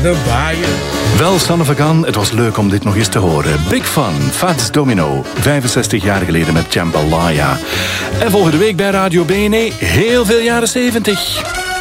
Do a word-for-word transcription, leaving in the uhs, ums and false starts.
de baaien. Wel, Son of a Gun, het was leuk om dit nog eens te horen. Big Fun, Fats Domino, vijfenzestig jaar geleden met Jambalaya. En volgende week bij Radio B N E heel veel jaren zeventig.